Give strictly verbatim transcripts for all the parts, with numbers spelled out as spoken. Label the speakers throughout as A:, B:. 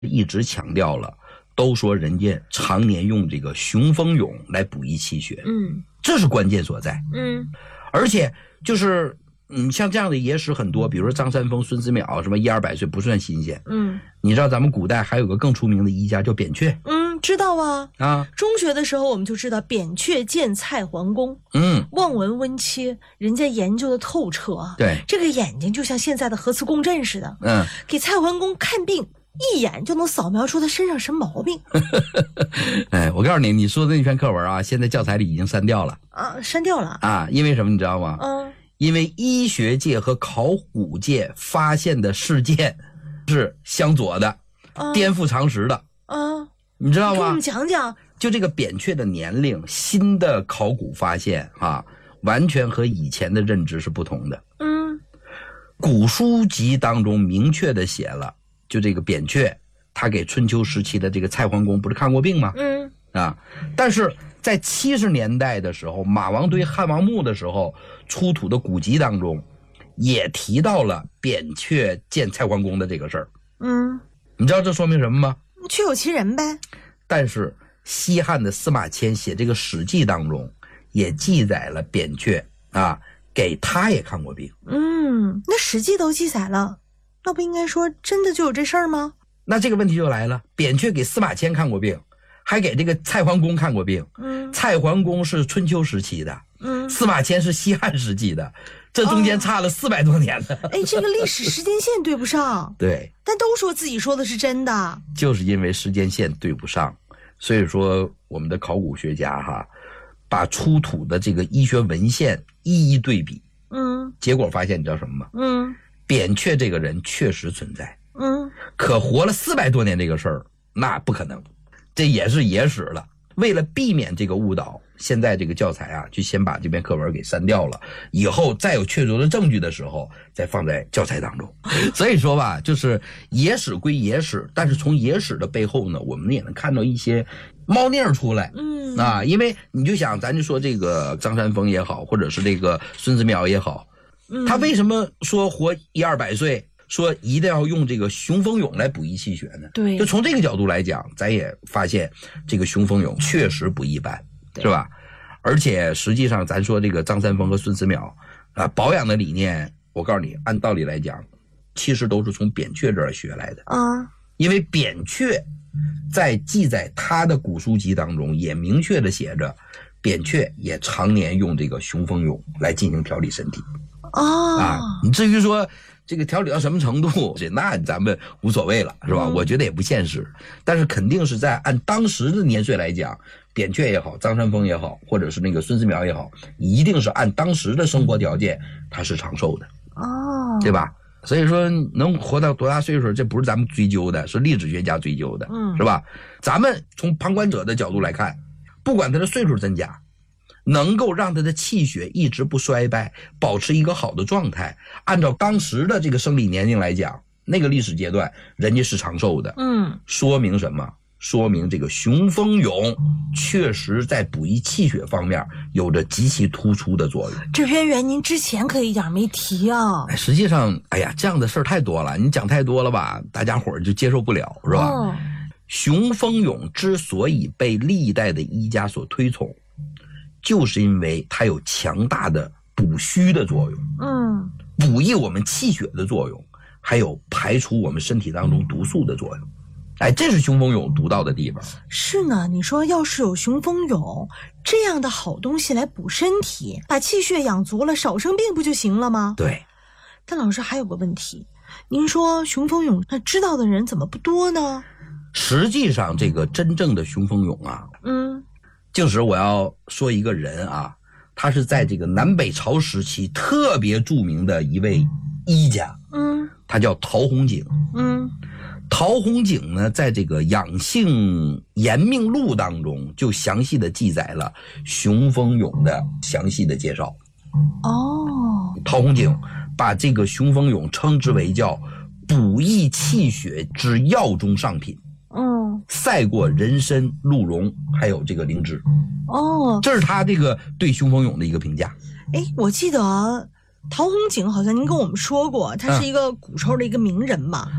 A: 一直强调了，都说人家常年用这个雄风勇来补益气血，
B: 嗯，
A: 这是关键所在。
B: 嗯，
A: 而且就是嗯，像这样的野史很多，比如说张三丰、孙思邈，什么一二百岁不算新鲜。
B: 嗯，
A: 你知道咱们古代还有个更出名的医家叫扁鹊。
B: 嗯，知道啊。
A: 啊，
B: 中学的时候我们就知道扁鹊见蔡桓公，
A: 嗯，
B: 望闻问切，人家研究的透彻啊。
A: 对，
B: 这个眼睛就像现在的核磁共振似的，
A: 嗯，
B: 给蔡桓公看病，一眼就能扫描出他身上什么毛病。
A: 哎，我告诉你，你说的那篇课文啊，现在教材里已经删掉了
B: 啊，删掉了
A: 啊，因为什么你知道吗？
B: 嗯。
A: 因为医学界和考古界发现的事件是相左的，
B: 啊、
A: 颠覆常识的
B: 啊，
A: 你知道吗？
B: 给我们讲讲。
A: 就这个扁鹊的年龄，新的考古发现啊，完全和以前的认知是不同的。
B: 嗯，
A: 古书籍当中明确的写了，就这个扁鹊，他给春秋时期的这个蔡桓公不是看过病吗？
B: 嗯，
A: 啊，但是在七十年代的时候，马王堆汉王墓的时候出土的古籍当中，也提到了扁鹊见蔡桓公的这个事儿。
B: 嗯，
A: 你知道这说明什么吗？
B: 确有其人呗。
A: 但是西汉的司马迁写这个《史记》当中，也记载了扁鹊啊，给他也看过病。
B: 嗯，那《史记》都记载了，那不应该说真的就有这事儿吗？
A: 那这个问题就来了，扁鹊给司马迁看过病，还给这个蔡桓公看过病。
B: 嗯，
A: 蔡桓公是春秋时期的，
B: 嗯，
A: 司马迁是西汉时期的，这中间差了四百多年呢。
B: 哦、哎，这个历史时间线对不上。
A: 对，
B: 但都说自己说的是真的，
A: 就是因为时间线对不上，所以说我们的考古学家哈，把出土的这个医学文献一一对比，
B: 嗯，
A: 结果发现你知道什么吗？
B: 嗯，
A: 扁鹊这个人确实存在，
B: 嗯，
A: 可活了四百多年这个事儿，那不可能，这也是野史了。为了避免这个误导，现在这个教材啊，就先把这篇课文给删掉了，以后再有确凿的证据的时候，再放在教材当中。所以说吧，就是野史归野史，但是从野史的背后呢，我们也能看到一些猫腻儿出来。
B: 嗯
A: 啊，因为你就想，咱就说这个张三丰也好，或者是这个孙思邈也好，他为什么说活一二百岁？说一定要用这个雄风勇来补益气血呢？
B: 对，
A: 就从这个角度来讲，咱也发现这个雄风勇确实不一般，是吧？而且实际上，咱说这个张三丰和孙思邈啊，保养的理念，我告诉你，按道理来讲，其实都是从扁鹊这儿学来的
B: 啊。
A: 因为扁鹊在记载他的古书籍当中，也明确的写着，扁鹊也常年用这个雄风勇来进行调理身体。
B: 哦，
A: 啊，你至于说这个调理到什么程度，那咱们无所谓了，是吧？嗯、我觉得也不现实，但是肯定是在按当时的年岁来讲，扁鹊也好，张三丰也好，或者是那个孙思邈也好，一定是按当时的生活条件，他是长寿的，
B: 哦，
A: 对吧？所以说能活到多大岁数，这不是咱们追究的，是历史学家追究的，嗯，是吧？咱们从旁观者的角度来看，不管他的岁数增加，能够让他的气血一直不衰败，保持一个好的状态，按照当时的这个生理年龄来讲，那个历史阶段人家是长寿的，
B: 嗯，
A: 说明什么？说明这个雄风勇确实在补益气血方面有着极其突出的作用。
B: 这渊源您之前可一点没提啊。
A: 实际上，哎呀，这样的事儿太多了，你讲太多了吧，大家伙儿就接受不了，是吧？
B: 哦，
A: 雄风勇之所以被历代的医家所推崇，就是因为它有强大的补虚的作用，
B: 嗯，
A: 补益我们气血的作用，还有排除我们身体当中毒素的作用。哎，这是雄风勇独到的地方。
B: 是呢，你说要是有雄风勇这样的好东西来补身体，把气血养足了，少生病不就行了吗？
A: 对。
B: 但老师还有个问题，您说雄风勇那知道的人怎么不多呢？
A: 实际上这个真正的雄风勇啊，
B: 嗯，
A: 就是我要说一个人啊，他是在这个南北朝时期特别著名的一位医家，
B: 嗯，
A: 他叫陶弘景，
B: 嗯，
A: 陶弘景呢，在这个《养性延命录》当中就详细的记载了雄风勇的详细的介绍。
B: 哦，
A: 陶弘景把这个雄风勇称之为叫补益气血之药中上品。
B: 嗯，
A: 赛过人参、鹿茸，还有这个灵芝。
B: 哦，
A: 这是他这个对雄风勇的一个评价。
B: 哎，我记得陶弘景好像您跟我们说过，他是一个古时候的一个名人嘛。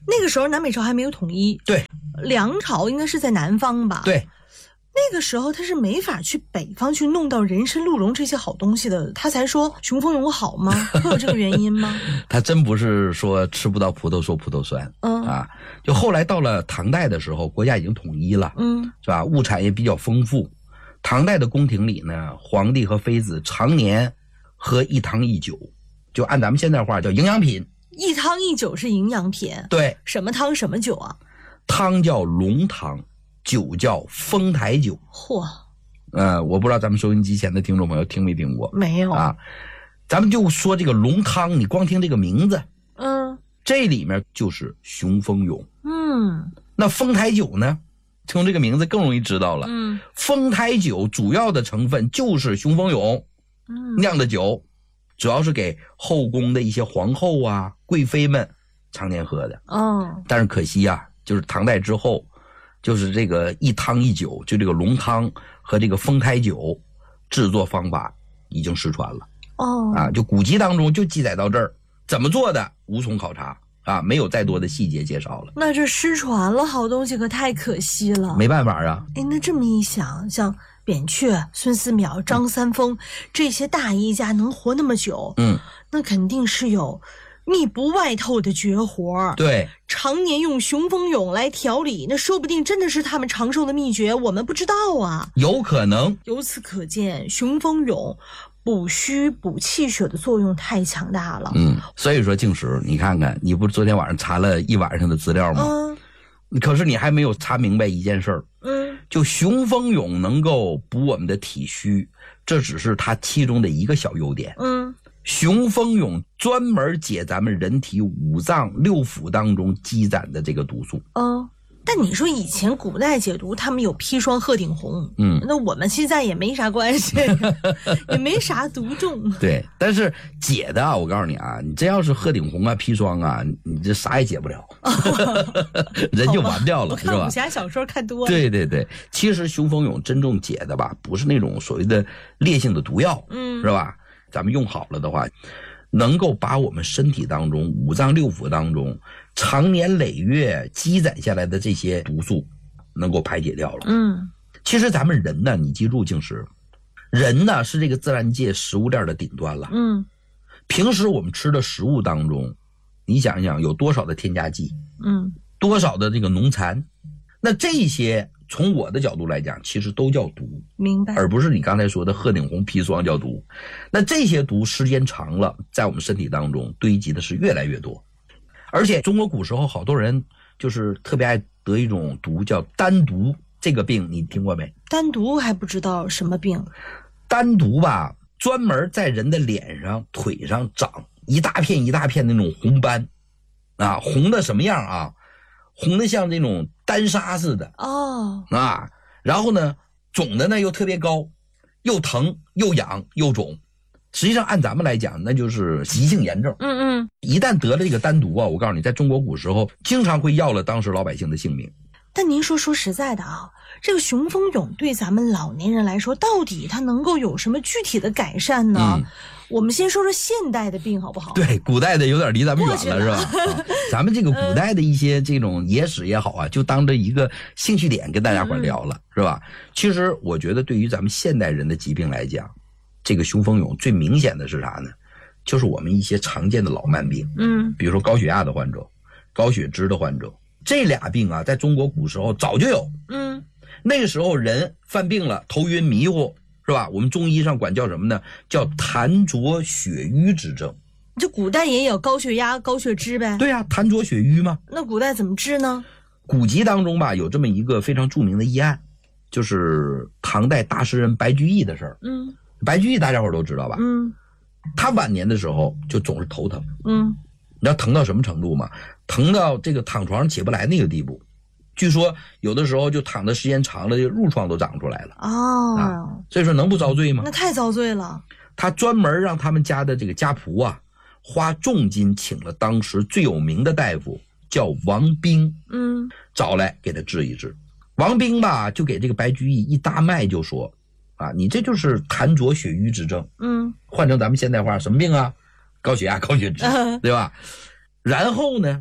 B: 那个时候南北朝还没有统一，
A: 对，
B: 梁朝应该是在南方吧？
A: 对。
B: 那个时候他是没法去北方去弄到人参、鹿茸这些好东西的，他才说雄风勇好吗？会有这个原因吗？
A: 他真不是说吃不到葡萄说葡萄酸，嗯啊，就后来到了唐代的时候，国家已经统一了，嗯，是吧？物产也比较丰富。唐代的宫廷里呢，皇帝和妃子常年喝一汤一酒，就按咱们现在话叫营养品。
B: 一汤一酒是营养品，
A: 对，
B: 什么汤什么酒啊？
A: 汤叫龙汤。酒叫丰台酒，
B: 嚯，
A: 呃，我不知道咱们收音机前的听众朋友听没听过？
B: 没有
A: 啊，咱们就说这个龙汤，你光听这个名字，嗯，这里面就是雄风勇，嗯，那丰台酒呢，从这个名字更容易知道了，嗯，丰台酒主要的成分就是雄风勇酿的酒，主要是给后宫的一些皇后啊、贵妃们常年喝的，哦，但是可惜啊，就是唐代之后。就是这个一汤一酒，就这个龙汤和这个丰台酒制作方法已经失传了。哦，啊，就古籍当中就记载到这儿，怎么做的无从考察啊，没有再多的细节介绍了。
B: 那这失传了好东西可太可惜了。
A: 没办法啊。
B: 哎，那这么一想，像扁鹊、孙思邈、张三丰、嗯、这些大医家能活那么久，嗯，那肯定是有密不外透的绝活，
A: 对，
B: 常年用雄风勇来调理，那说不定真的是他们长寿的秘诀，我们不知道啊，
A: 有可能。
B: 由此可见，雄风勇补虚补气血的作用太强大了。
A: 嗯，所以说静石，你看看，你不是昨天晚上查了一晚上的资料吗？嗯，可是你还没有查明白一件事儿。嗯，就雄风勇能够补我们的体虚，这只是它其中的一个小优点。嗯。雄风勇专门解咱们人体五脏六腑当中积攒的这个毒素。
B: 哦，但你说以前古代解毒，他们有砒霜、鹤顶红，嗯，那我们现在也没啥关系，也没啥毒重。
A: 对，但是解的啊，我告诉你啊，你真要是鹤顶红啊、砒霜啊，你这啥也解不了，人就完掉了，是吧？
B: 我看武侠小说看多了。
A: 对对对，其实雄风勇真正解的吧，不是那种所谓的烈性的毒药，嗯，是吧？咱们用好了的话，能够把我们身体当中五脏六腑当中长年累月积攒下来的这些毒素能够排解掉了。嗯，其实咱们人呢，你记住静石，人呢是这个自然界食物链的顶端了。嗯，平时我们吃的食物当中，你想想有多少的添加剂，嗯，多少的这个农残，那这些从我的角度来讲，其实都叫毒，
B: 明白？
A: 而不是你刚才说的鹤顶红、砒霜叫毒。那这些毒时间长了，在我们身体当中堆积的是越来越多。而且中国古时候好多人就是特别爱得一种毒，叫丹毒。这个病你听过没？
B: 丹毒还不知道什么病。
A: 丹毒吧，专门在人的脸上、腿上长一大片一大片的那种红斑，啊，红的什么样啊？红的像这种丹砂似的哦啊，然后呢，肿的呢又特别高，又疼又痒又肿。实际上按咱们来讲，那就是急性炎症。嗯嗯，一旦得了这个丹毒啊，我告诉你，在中国古时候，经常会要了当时老百姓的性命。
B: 但您说说实在的啊，这个雄风勇对咱们老年人来说，到底它能够有什么具体的改善呢？嗯，我们先说说现代的病好不好？
A: 对，古代的有点离咱们远了，是吧？啊，咱们这个古代的一些这种野史也好啊，就当着一个兴趣点跟大家伙聊了，嗯，是吧？其实我觉得对于咱们现代人的疾病来讲，这个雄风勇最明显的是啥呢？就是我们一些常见的老慢病，嗯，比如说高血压的患者、高血脂的患者，这俩病啊，在中国古时候早就有，嗯，那个时候人犯病了，头晕迷糊。是吧？我们中医上管叫什么呢？叫痰浊血瘀之症。
B: 这古代也有高血压、高血脂呗？
A: 对啊，痰浊血瘀嘛。
B: 那古代怎么治呢？
A: 古籍当中吧，有这么一个非常著名的医案，就是唐代大诗人白居易的事儿。嗯，白居易大家伙都知道吧？嗯，他晚年的时候就总是头疼。嗯，你知道疼到什么程度吗？疼到这个躺床上起不来那个地步。据说有的时候就躺的时间长了，褥疮都长出来了哦，啊，所以说能不遭罪吗？
B: 那太遭罪了。
A: 他专门让他们家的这个家仆啊，花重金请了当时最有名的大夫，叫王冰，嗯，找来给他治一治。王冰吧，就给这个白居易一搭脉，就说啊，你这就是痰浊血瘀之症，嗯，换成咱们现代话，什么病啊？高血压、高血脂，对吧？然后呢，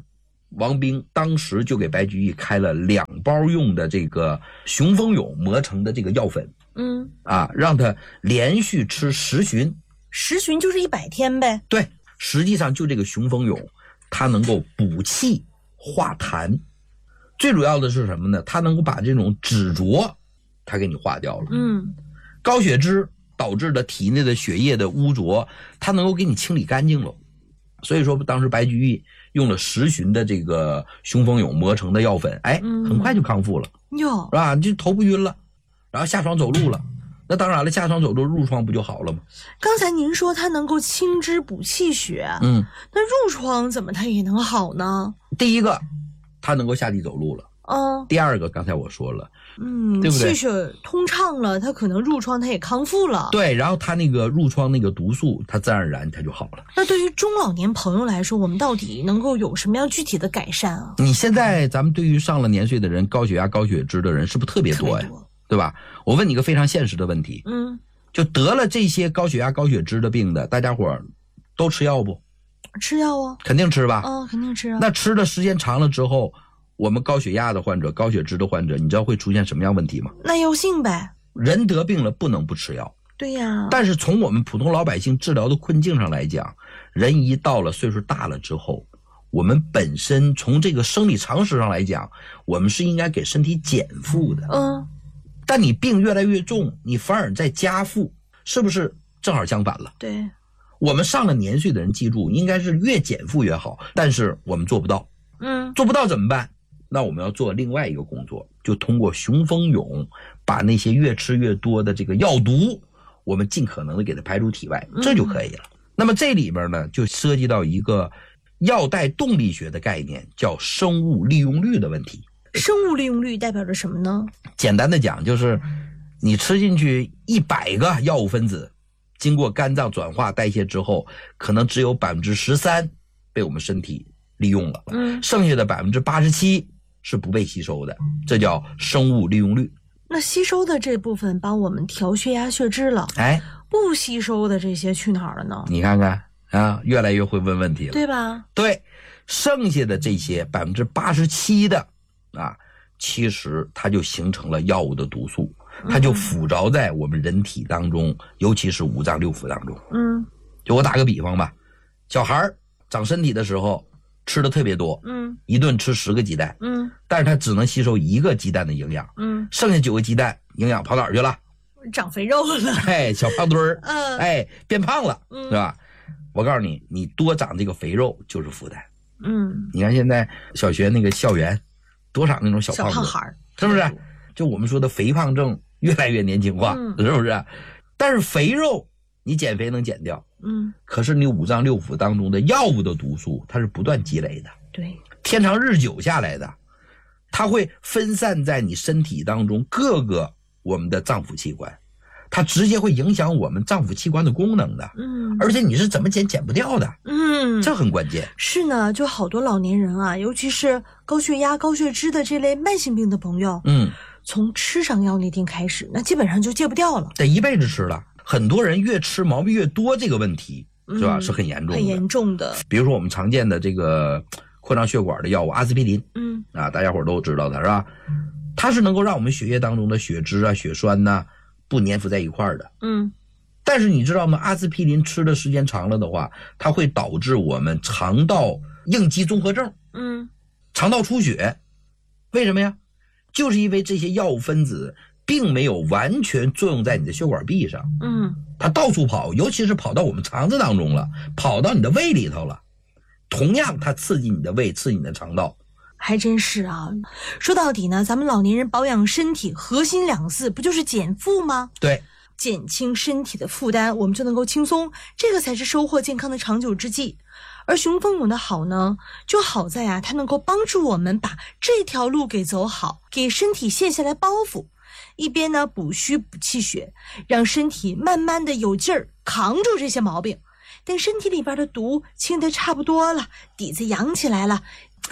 A: 王兵当时就给白居易开了两包用的这个雄风勇磨成的这个药粉，
B: 嗯
A: 啊，让他连续吃十旬。
B: 十旬就是一百天呗。
A: 对，实际上就这个雄风勇，它能够补气化痰，最主要的是什么呢？它能够把这种脂浊，它给你化掉了。
B: 嗯，
A: 高血脂导致的体内的血液的污浊，它能够给你清理干净了。所以说，当时白居易用了十旬的这个雄风勇磨成的药粉，哎，很快就康复了，
B: 哟，
A: 是吧？就头不晕了，然后下床走路了。那当然了，下床走路褥疮不就好了吗？
B: 刚才您说它能够清脂补气血，
A: 嗯，
B: 那褥疮怎么它也能好呢？
A: 第一个，它能够下地走路了。
B: 嗯，
A: 第二个，刚才我说了，
B: 嗯，
A: 对不对？
B: 气血通畅了，它可能褥疮它也康复了。
A: 对，然后它那个褥疮那个毒素，它自然而然它就好了。
B: 那对于中老年朋友来说，我们到底能够有什么样具体的改善啊？
A: 你现在咱们对于上了年岁的人，高血压、高血脂的人是不是特别多呀？
B: 特别多，
A: 对吧？我问你一个非常现实的问题，
B: 嗯，
A: 就得了这些高血压、高血脂的病的，大家伙儿都吃药不？
B: 吃药啊？
A: 肯定吃吧？
B: 哦，肯定吃啊。
A: 那吃的时间长了之后，我们高血压的患者、高血脂的患者，你知道会出现什么样问题吗？
B: 耐药性呗。
A: 人得病了不能不吃药。
B: 对呀。
A: 但是从我们普通老百姓治疗的困境上来讲，人一到了岁数大了之后，我们本身从这个生理常识上来讲，我们是应该给身体减负的。
B: 嗯。
A: 但你病越来越重，你反而在加负，是不是正好相反了？
B: 对。
A: 我们上了年岁的人，记住，应该是越减负越好，但是我们做不到。
B: 嗯。
A: 做不到怎么办？那我们要做另外一个工作，就通过雄风勇，把那些越吃越多的这个药毒，我们尽可能的给它排出体外，这就可以了。嗯、那么这里边呢，就涉及到一个药代动力学的概念，叫生物利用率的问题。
B: 生物利用率代表着什么呢？
A: 简单的讲，就是你吃进去一百个药物分子，经过肝脏转化代谢之后，可能只有百分之十三被我们身体利用了，
B: 嗯，
A: 剩下的百分之八十七是不被吸收的，这叫生物利用率。
B: 那吸收的这部分帮我们调血压血脂了，
A: 哎，
B: 不吸收的这些去哪儿了呢？
A: 你看看啊，越来越会问问题了，
B: 对吧？
A: 对，剩下的这些百分之八十七的啊，其实它就形成了药物的毒素，它就附着在我们人体当中，嗯、尤其是五脏六腑当中。
B: 嗯，
A: 就我打个比方吧，小孩长身体的时候吃的特别多，
B: 嗯，
A: 一顿吃十个鸡蛋，
B: 嗯，
A: 但是他只能吸收一个鸡蛋的营养，
B: 嗯，
A: 剩下九个鸡蛋营养跑哪儿去了？
B: 长肥肉了，
A: 哎，小胖墩儿，
B: 嗯，
A: 哎，变胖了，
B: 嗯，
A: 是吧？我告诉你，你多长这个肥肉就是负担。
B: 嗯，
A: 你看现在小学那个校园，多少那种小胖子，
B: 小胖孩儿，
A: 是不是？就我们说的肥胖症越来越年轻化，
B: 嗯、
A: 是不是？但是肥肉你减肥能减掉，
B: 嗯，
A: 可是你五脏六腑当中的药物的毒素，它是不断积累的，
B: 对，
A: 天长日久下来的，它会分散在你身体当中各个我们的脏腑器官，它直接会影响我们脏腑器官的功能的，
B: 嗯，
A: 而且你是怎么减减不掉的，
B: 嗯，
A: 这很关键。
B: 是呢，就好多老年人啊，尤其是高血压、高血脂的这类慢性病的朋友，
A: 嗯，
B: 从吃上药那天开始，那基本上就戒不掉了，
A: 得一辈子吃了。很多人越吃毛病越多，这个问题是吧？
B: 嗯、
A: 是很严重的，
B: 很严重的。
A: 比如说我们常见的这个扩张血管的药物阿司匹林，
B: 嗯
A: 啊，大家伙都知道它是吧？它是能够让我们血液当中的血脂啊、血栓呐、啊、不粘附在一块儿的。
B: 嗯，
A: 但是你知道吗？阿司匹林吃的时间长了的话，它会导致我们肠道应激综合症，
B: 嗯，
A: 肠道出血。为什么呀？就是因为这些药物分子并没有完全作用在你的血管壁上，
B: 嗯，
A: 它到处跑，尤其是跑到我们肠子当中了，跑到你的胃里头了。同样，它刺激你的胃，刺激你的肠道。
B: 还真是啊。说到底呢，咱们老年人保养身体核心两个字不就是减负吗？
A: 对，
B: 减轻身体的负担，我们就能够轻松，这个才是收获健康的长久之计。而雄风勇的好呢，就好在啊，它能够帮助我们把这条路给走好，给身体卸下来包袱，一边呢补虚补气血，让身体慢慢的有劲儿扛住这些毛病。等身体里边的毒清得差不多了，底子养起来了，
A: 哎呦，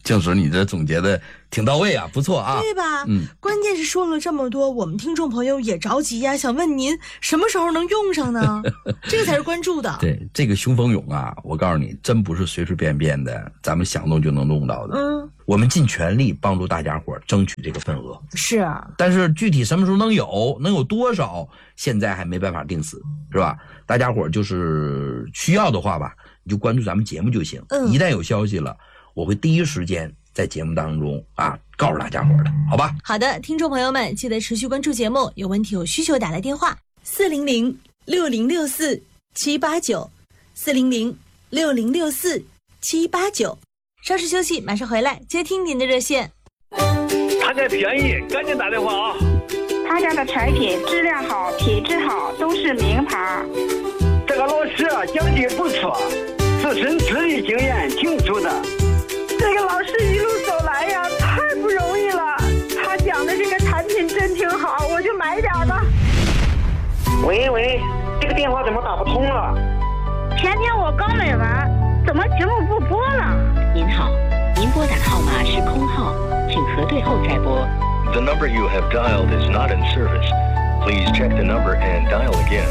A: 静史，你这总结的挺到位啊，不错啊，
B: 对吧？
A: 嗯，
B: 关键是说了这么多，我们听众朋友也着急呀，想问您什么时候能用上呢？这个才是关注的。
A: 对，这个雄风勇啊，我告诉你，真不是随随便便的，咱们想动就能弄到的。
B: 嗯，
A: 我们尽全力帮助大家伙争取这个份额。
B: 是，
A: 但是具体什么时候能有，能有多少，现在还没办法定死，是吧？大家伙就是需要的话吧，你就关注咱们节目就行。
B: 嗯，
A: 一旦有消息了，我会第一时间在节目当中啊告诉大家伙的，好吧？
B: 好的，听众朋友们，记得持续关注节目，有问题有需求打来电话四零零六零六四七八九四零零六零六四七八九。稍事休息，马上回来接听您的热线。
C: 他家便宜，赶紧打电话啊！
D: 他家的产品质量好，品质好，都是名牌。
C: 这个老师啊，讲解不错，自身资历经验挺足的。
D: 这个老师一路走来呀，太不容易了。他讲的这个产品真挺好，我就买点吧。
C: 喂喂，这个电话怎么打不通了？
D: 前天我刚买完，怎么节目不播了？
E: 您好，您拨打的号码是空号，请核对后再拨。
F: The number you have dialed is not in service. Please check the number and dial again.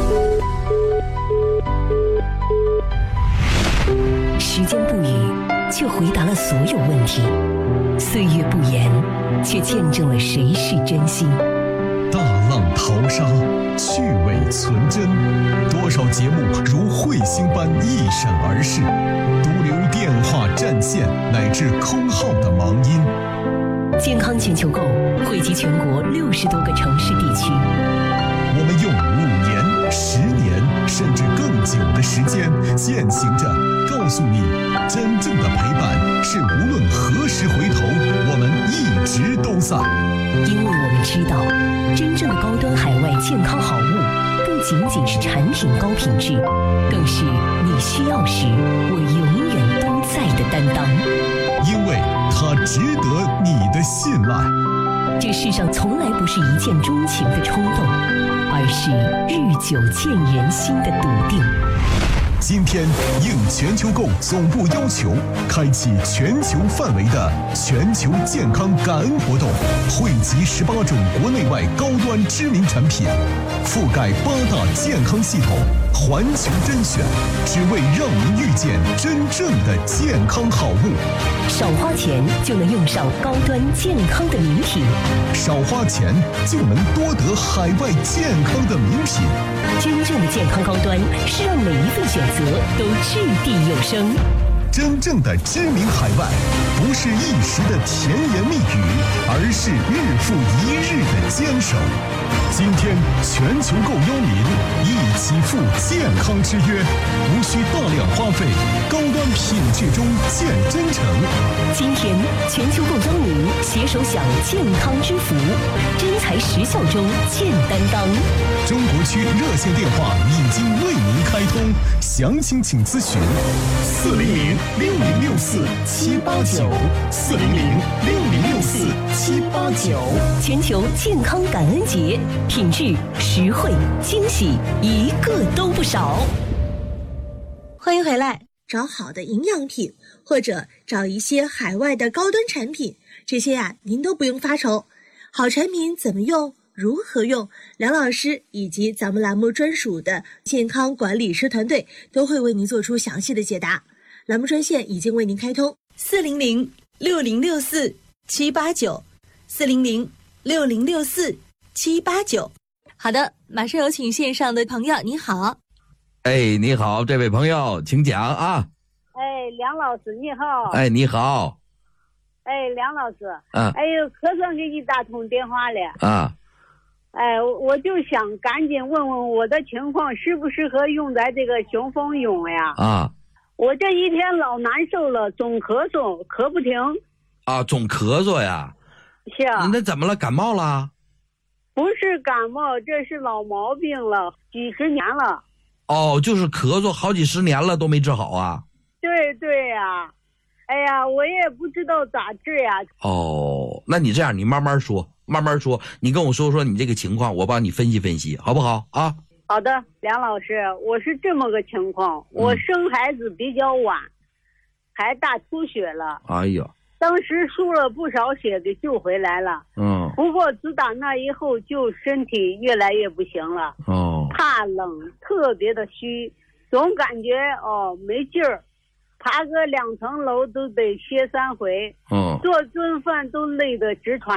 G: 时间不语，却回答了所有问题；岁月不言，却见证了谁是真心。
H: 大浪淘沙，去伪存真，多少节目如彗星般一闪而逝，独留电话占线乃至空号的忙音。
G: 健康全球购惠及全国六十多个城市地区。
H: 我们用五年、十年甚至更久的时间，践行着告诉你，真正的陪伴是无论何时回头，我们一直都在。
G: 因为我们知道，真正的高端海外健康好物，不仅仅是产品高品质，更是你需要时我永远都在的担当。
H: 因为它值得你的信赖。
G: 这世上从来不是一见钟情的冲动，而是日久见人心的笃定。
H: 今天应全球购总部要求，开启全球范围的全球健康感恩活动，汇集十八种国内外高端知名产品，覆盖八大健康系统，环球甄选，只为让您遇见真正的健康好物。
G: 少花钱就能用上高端健康的名品，
H: 少花钱就能多得海外健康的名品。
G: 真正的健康高端是让每一份选择都掷地有声。
H: 真正的知名海外，不是一时的甜言蜜语，而是日复一日的坚守。今天全球购邀您一起赴健康之约，无需大量花费，高端品质中见真诚。
G: 今天全球购邀您携手享健康之福，真材实效中见担当。
H: 中国区热线电话已经为您开通，详情请咨询四零零六零六四七八九四零零六零六四七八九。
G: 全球健康感恩节，品质、实惠、惊喜，一个都不少。
B: 欢迎回来。找好的营养品，或者找一些海外的高端产品，这些呀、啊、您都不用发愁。好产品怎么用，如何用，梁老师以及咱们栏目专属的健康管理师团队都会为您做出详细的解答。栏目专线已经为您开通四零零六零六四七八九四零零六零六四七八九。好的，马上有请线上的朋友，你好。
A: 哎，你好，这位朋友，请讲啊。
I: 哎，梁老师你好。
A: 哎，你好。
I: 哎，梁老师。
A: 啊。
I: 哎呦，可算给你打通电话了。
A: 啊。
I: 哎，我就想赶紧问问我的情况适不适合用在这个雄风勇呀？
A: 啊。
I: 我这一天老难受了，总咳嗽，咳不停。
A: 啊，总咳嗽呀？
I: 是啊。
A: 那怎么了？感冒了？
I: 不是感冒，这是老毛病了，几十年了。
A: 哦，就是咳嗽好几十年了都没治好啊？
I: 对对呀、啊，哎呀，我也不知道咋治呀。
A: 哦，那你这样，你慢慢说，慢慢说，你跟我说说你这个情况，我帮你分析分析，好不好啊？
I: 好的，梁老师，我是这么个情况，我生孩子比较晚，嗯、还大出血了。
A: 哎呀，
I: 当时输了不少血给救回来了。
A: 嗯。
I: 不过自打那以后就身体越来越不行了。
A: 哦。
I: 怕冷，特别的虚，总感觉哦没劲儿，爬个两层楼都得歇三回。
A: 嗯。
I: 做顿饭都累得直喘